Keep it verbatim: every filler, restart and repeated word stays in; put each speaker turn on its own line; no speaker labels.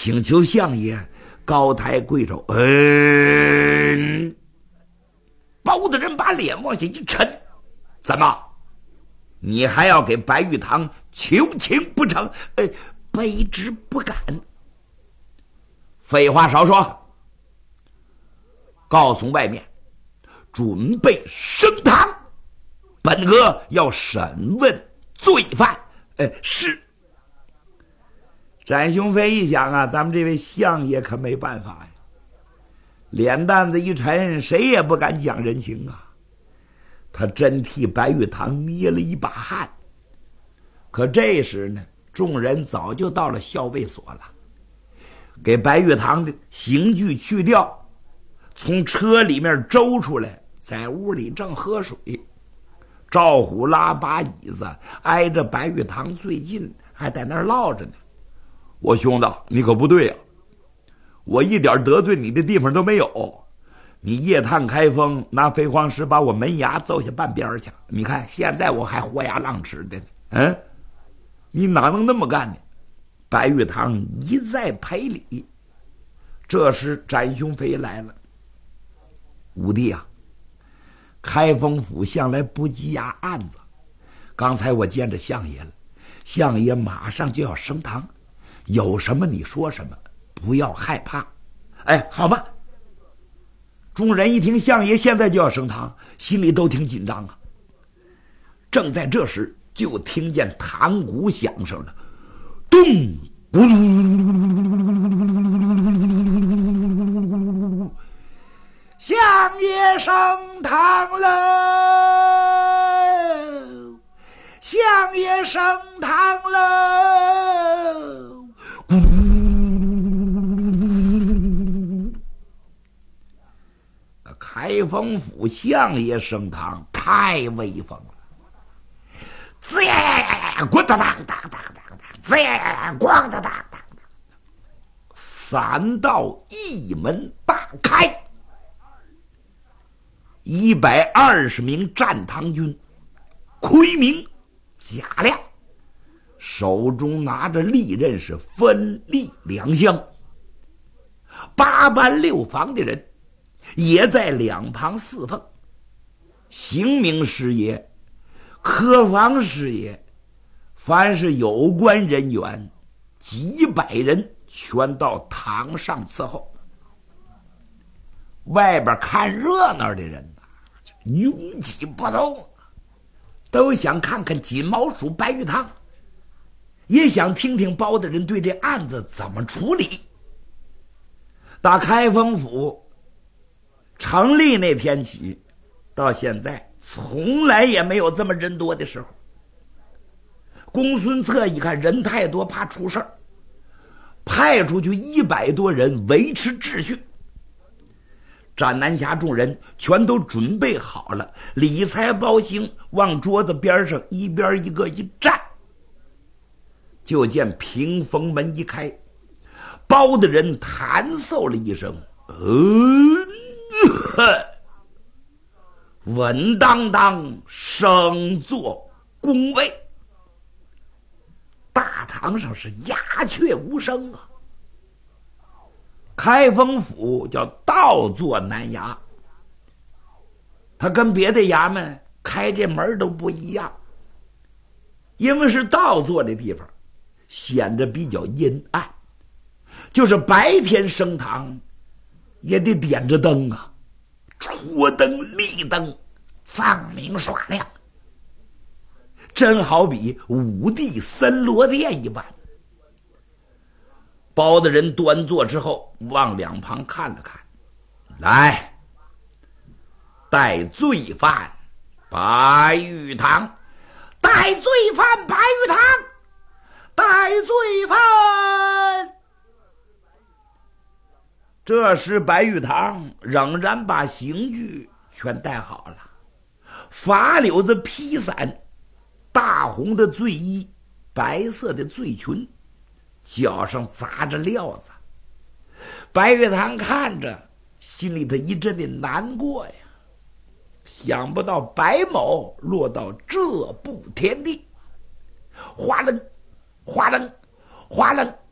请求相爷高抬贵手。嗯，包大人把脸往下一沉，怎么？你还要给白玉堂求情不成？呃，卑职不敢。废话少说，告诉外面，准备升堂，本阁要审问罪犯。呃，是。展雄飞一想啊，咱们这位相爷可没办法呀，脸蛋子一沉，谁也不敢讲人情啊。他真替白玉堂捏了一把汗。可这时呢，众人早就到了校尉所了，给白玉堂的刑具去掉，从车里面周出来，在屋里正喝水。赵虎拉把椅子挨着白玉堂最近，还在那儿唠着呢。我兄弟，你可不对呀、啊！我一点得罪你的地方都没有。你夜探开封，拿飞黄石把我门牙揍下半边去。你看现在我还活牙浪齿的呢。嗯，你哪能那么干呢？白玉堂一再赔礼。这时展雄飞来了。武帝啊，开封府向来不羁押案子，刚才我见着相爷了，相爷马上就要升堂，有什么你说什么，不要害怕。哎，好吧。众人一听相爷现在就要升堂，心里都挺紧张啊。正在这时，就听见堂鼓响声了，咚咕噜，相爷升堂了，相爷升堂了，咕噜。开封府相爷升堂太威风了，滋呀呀呀呀，滚当当当当当当，滋呀呀呀，咣当当当当，三道一门大开，一百二十名战唐军，奎明、贾亮，手中拿着利刃是分立两厢，八班六房的人也在两旁侍奉，刑名师爷、科房师爷，凡是有关人员几百人全到堂上伺候。外边看热闹的人啊，拥挤不动，都想看看锦毛鼠白玉堂，也想听听包大人对这案子怎么处理。打开封府成立那天起，到现在从来也没有这么人多的时候。公孙策一看人太多，怕出事儿，派出去一百多人维持秩序。斩南侠众人全都准备好了，理财包兴往桌子边上一边一个一站。就见屏风门一开，包的人弹嗽了一声，嗯。稳当当升坐宫位，大堂上是鸦雀无声啊。开封府叫倒坐南衙，它跟别的衙门开这门都不一样，因为是倒坐的地方，显得比较阴暗，就是白天升堂也得点着灯啊，戳灯立灯，藏明耍亮，真好比五帝森罗殿一般。包大人端坐之后，往两旁看了看，来，带罪犯白玉堂，带罪犯白玉堂，带罪犯。这时白玉堂仍然把刑具全带好了，法柳子披伞，大红的罪衣，白色的罪裙，脚上扎着料子。白玉堂看着，心里头一阵的难过呀，想不到白某落到这步田地。哗楞哗楞哗楞，